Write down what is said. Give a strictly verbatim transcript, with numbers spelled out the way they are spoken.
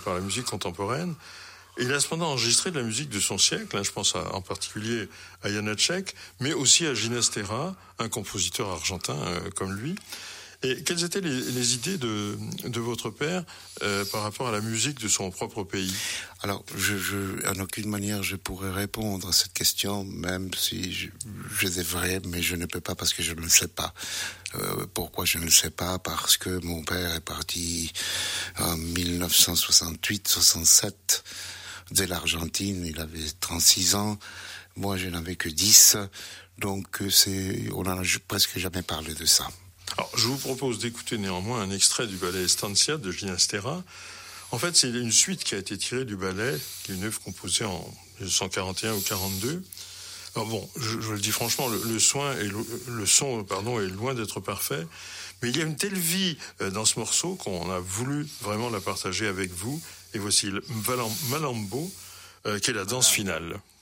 par la musique contemporaine. Et il a cependant enregistré de la musique de son siècle, hein, je pense à, en particulier à Janáček, mais aussi à Ginastera, un compositeur argentin euh, comme lui. Et quelles étaient les, les idées de, de votre père euh, par rapport à la musique de son propre pays ? Alors, je, je, en aucune manière je pourrais répondre à cette question, même si je, je devrais, mais je ne peux pas parce que je ne le sais pas. Euh, pourquoi je ne le sais pas ? Parce que mon père est parti en dix-neuf cent soixante-huit soixante-sept de l'Argentine, il avait trente-six ans, moi je n'avais que dix, donc c'est, on n'en a presque jamais parlé de ça. Alors, je vous propose d'écouter néanmoins un extrait du ballet Estancia de Ginastera. En fait, c'est une suite qui a été tirée du ballet, qui est une œuvre composée en dix-neuf cent quarante et un ou quarante-deux. Alors bon, je, je le dis franchement, le, le, soin et le, le son pardon, est loin d'être parfait, mais il y a une telle vie dans ce morceau qu'on a voulu vraiment la partager avec vous. Et voici Malambo, euh, qui est la danse finale.